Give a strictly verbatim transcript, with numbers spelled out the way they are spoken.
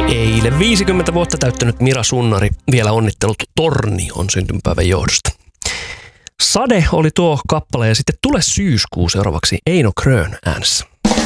Eilen viisikymmentä vuotta täyttänyt Mira Sunnari vielä onnittelut Torni on syntymäpäivän johdosta. Sade oli tuo kappale ja sitten Tule syyskuu seuraavaksi Eino Krön äänessä.